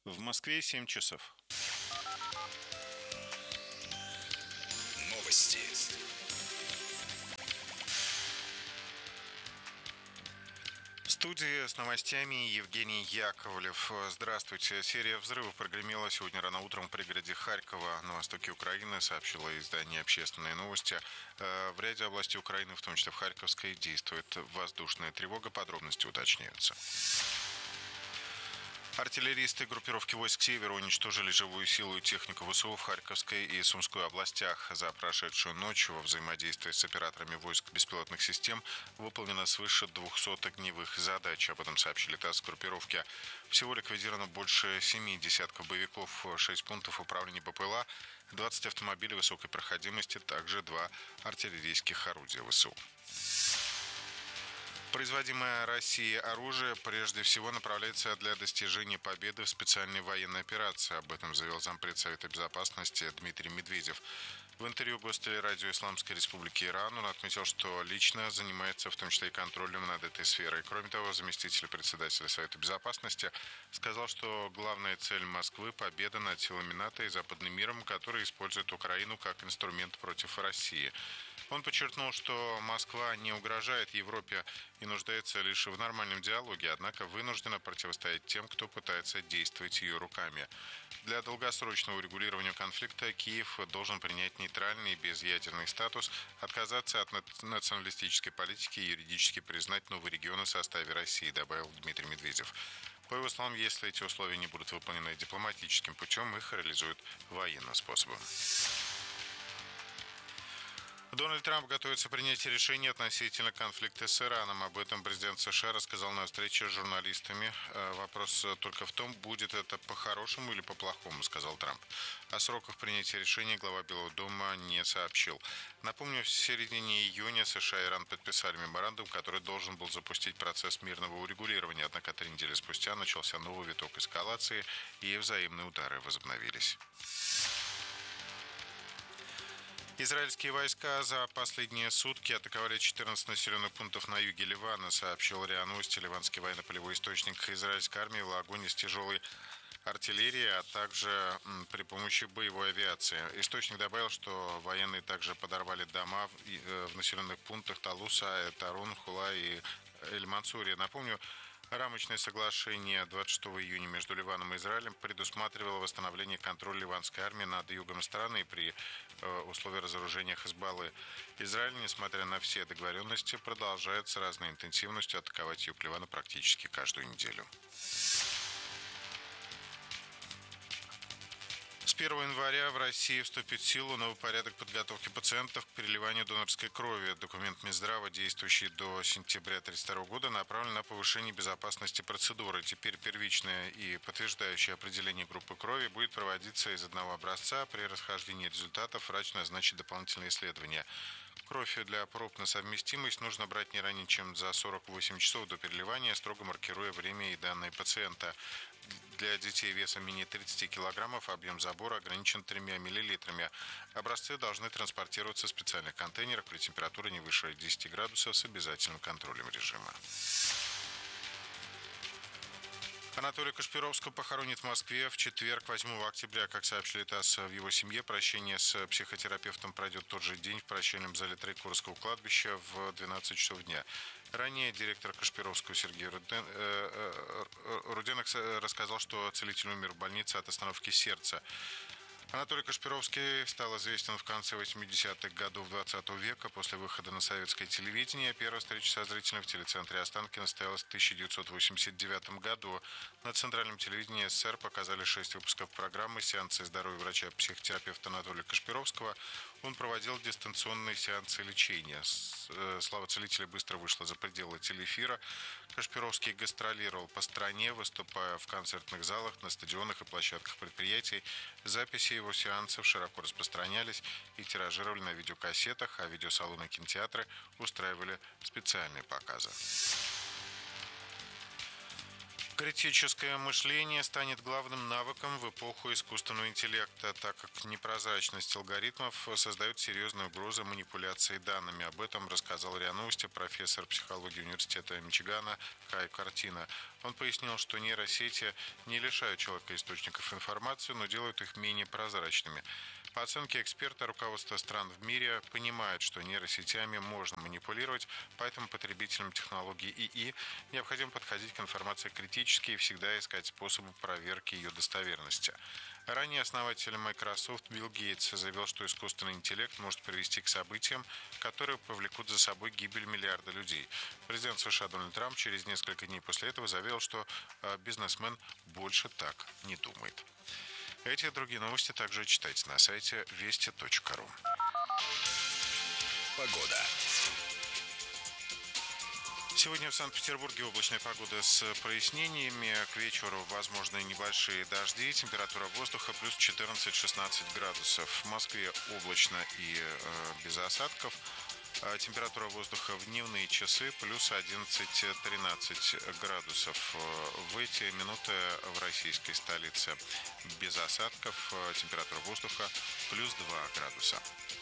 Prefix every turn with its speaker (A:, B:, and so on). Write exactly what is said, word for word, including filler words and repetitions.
A: В Москве семь часов.
B: Новости.
A: В студии с новостями Евгений Яковлев. Здравствуйте. Серия взрывов прогремела сегодня рано утром в пригороде Харькова на востоке Украины, сообщило издание «Общественные новости». В ряде областей Украины, в том числе в Харьковской, действует воздушная тревога. Подробности уточняются. Артиллеристы группировки войск «Север» уничтожили живую силу и технику ВСУ в Харьковской и Сумской областях. За прошедшую ночь во взаимодействии с операторами войск беспилотных систем выполнено свыше двухсот огневых задач. Об этом сообщили ТАСС группировки. Всего ликвидировано больше семи десятков боевиков, шесть пунктов управления БПЛА, двадцать автомобилей высокой проходимости, также два артиллерийских орудия ВСУ. Производимое Россией оружие прежде всего направляется для достижения победы в специальной военной операции. Об этом заявил зампред Совета Безопасности Дмитрий Медведев. В интервью гостелерадио Исламской Республики Иран он отметил, что лично занимается в том числе и контролем над этой сферой. Кроме того, заместитель председателя Совета Безопасности сказал, что главная цель Москвы – победа над силами НАТО и западным миром, которые используют Украину как инструмент против России. Он подчеркнул, что Москва не угрожает Европе и нуждается лишь в нормальном диалоге, однако вынуждена противостоять тем, кто пытается действовать ее руками. Для долгосрочного урегулирования конфликта Киев должен принять нейтральный и безъядерный статус, отказаться от националистической политики и юридически признать новые регионы в составе России, добавил Дмитрий Медведев. По его словам, если эти условия не будут выполнены дипломатическим путем, их реализуют военным способом. Дональд Трамп готовится принять решение относительно конфликта с Ираном. Об этом президент США рассказал на встрече с журналистами. Вопрос только в том, будет это по-хорошему или по-плохому, сказал Трамп. О сроках принятия решения глава Белого дома не сообщил. Напомню, в середине июня США и Иран подписали меморандум, который должен был запустить процесс мирного урегулирования. Однако три недели спустя начался новый виток эскалации, и взаимные удары возобновились. Израильские войска за последние сутки атаковали четырнадцать населенных пунктов на юге Ливана, сообщил РИА Новости. Ливанский военно-полевой источник. Израильская армия вела огонь из тяжелой артиллерии, а также при помощи боевой авиации. Источник добавил, что военные также подорвали дома в населенных пунктах Талуса, Тарун, Хула и Эль-Мансуре. Напомню, рамочное соглашение двадцать шестого июня между Ливаном и Израилем предусматривало восстановление контроля ливанской армии над югом страны при э, условии разоружения Хизбаллы. Израиль, несмотря на все договоренности, продолжает с разной интенсивностью атаковать юг Ливана практически каждую неделю. С первого января в России вступит в силу новый порядок подготовки пациентов к переливанию донорской крови. Документ Минздрава, действующий до сентября две тысячи тридцатого года, направлен на повышение безопасности процедуры. Теперь первичное и подтверждающее определение группы крови будет проводиться из одного образца. При расхождении результатов врач назначит дополнительные исследования. Кровь для проб на совместимость нужно брать не ранее, чем за сорок восемь часов до переливания, строго маркируя время и данные пациента. Для детей весом менее тридцати килограммов объем забора ограничен тремя миллилитрами. Образцы должны транспортироваться в специальных контейнерах при температуре не выше десяти градусов с обязательным контролем режима. Анатолия Кашпировского похоронят в Москве в четверг, восьмого октября. Как сообщили ТАСС, в его семье прощение с психотерапевтом пройдет тот же день в прощальном зале Троекуровского кладбища в двенадцать часов дня. Ранее директор Кашпировского Сергей Руден, э, э, Руденок рассказал, что целитель умер в больнице от остановки сердца. Анатолий Кашпировский стал известен в конце восьмидесятых годов двадцатого века после выхода на советское телевидение. Первая встреча со зрителем в телецентре Останкино состоялась в тысяча девятьсот восемьдесят девятом году. На центральном телевидении СССР показали шесть выпусков программы «Сеансы здоровья врача-психотерапевта Анатолия Кашпировского». Он проводил дистанционные сеансы лечения. Слава целителя быстро вышла за пределы телеэфира. Кашпировский гастролировал по стране, выступая в концертных залах, на стадионах и площадках предприятий. Записи его сеансов широко распространялись и тиражировали на видеокассетах, а видеосалоны и кинотеатры устраивали специальные показы. Критическое мышление станет главным навыком в эпоху искусственного интеллекта, так как непрозрачность алгоритмов создает серьезные угрозы манипуляции данными. Об этом рассказал РИА Новости профессор психологии университета Мичигана Кай Картина. Он пояснил, что нейросети не лишают человека источников информации, но делают их менее прозрачными. По оценке эксперта, руководство стран в мире понимает, что нейросетями можно манипулировать, поэтому потребителям технологий ИИ необходимо подходить к информации критически и всегда искать способы проверки ее достоверности. Ранее основатель Microsoft Билл Гейтс заявил, что искусственный интеллект может привести к событиям, которые повлекут за собой гибель миллиарда людей. Президент США Дональд Трамп через несколько дней после этого заявил, что бизнесмен больше так не думает. Эти и другие новости также читайте на сайте вести точка ру.
B: Погода.
A: Сегодня в Санкт-Петербурге облачная погода с прояснениями. К вечеру возможны небольшие дожди. Температура воздуха плюс четырнадцать-шестнадцать градусов. В Москве облачно и э, без осадков. Температура воздуха в дневные часы плюс одиннадцать-тринадцать градусов. В эти минуты в российской столице без осадков. Температура воздуха плюс два градуса.